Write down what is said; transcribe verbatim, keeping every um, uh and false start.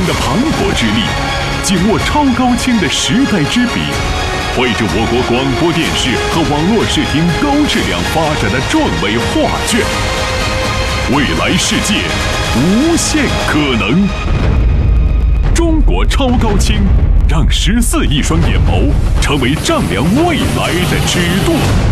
的磅礴之力，紧握超高清的时代之笔，绘制我国广播电视和网络视听高质量发展的壮伟画卷。未来世界，无限可能。中国超高清，让十四亿双眼眸成为丈量未来的尺度。